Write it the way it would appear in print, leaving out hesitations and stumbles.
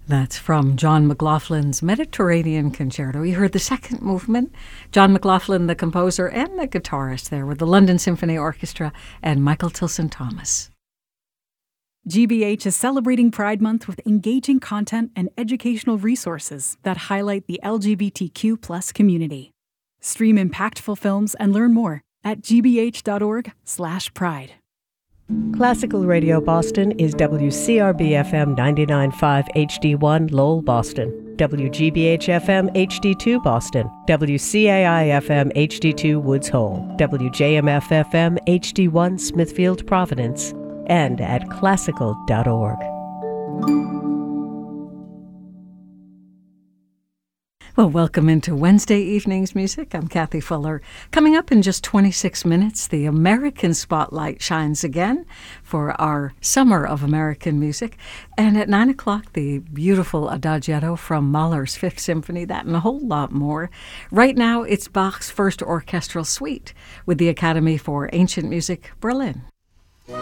That's from John McLaughlin's Mediterranean Concerto. You heard the second movement. John McLaughlin, the composer and the guitarist there with the London Symphony Orchestra and Michael Tilson Thomas. GBH is celebrating Pride Month with engaging content and educational resources that highlight the LGBTQ+ community. Stream impactful films and learn more at gbh.org/pride. Classical Radio Boston is WCRB-FM 99.5 HD1 Lowell, Boston, WGBH-FM HD2 Boston, WCAI-FM HD2 Woods Hole, WJMF-FM HD1 Smithfield, Providence, and at classical.org. Well, welcome into Wednesday Evening's Music. I'm Kathy Fuller. Coming up in just 26 minutes, the American Spotlight shines again for our Summer of American Music. And at 9 o'clock, the beautiful Adagietto from Mahler's Fifth Symphony, that and a whole lot more. Right now, it's Bach's First Orchestral Suite with the Academy for Ancient Music, Berlin.